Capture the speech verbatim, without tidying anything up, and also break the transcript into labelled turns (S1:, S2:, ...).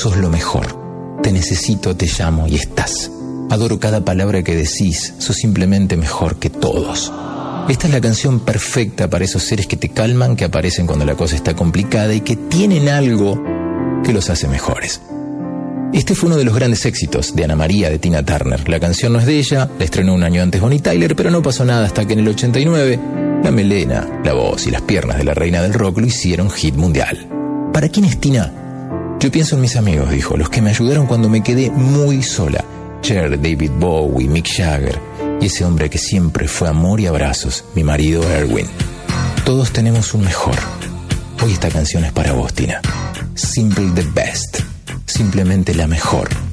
S1: sos lo mejor. Te necesito, te llamo y estás. Adoro cada palabra que decís, sos simplemente mejor que todos. Esta es la canción perfecta para esos seres que te calman, que aparecen cuando la cosa está complicada y que tienen algo que los hace mejores. Este fue uno de los grandes éxitos de Ana María de Tina Turner. La canción no es de ella, la estrenó un año antes Bonnie Tyler, pero no pasó nada hasta que en el ochenta y nueve la melena, la voz y las piernas de la reina del rock lo hicieron hit mundial. ¿Para quién es Tina? Yo pienso en mis amigos, dijo, los que me ayudaron cuando me quedé muy sola. Cher, David Bowie, Mick Jagger y ese hombre que siempre fue amor y abrazos, mi marido Erwin. Todos tenemos un mejor. Hoy esta canción es para vos, Tina. Simple the best. Simplemente la mejor.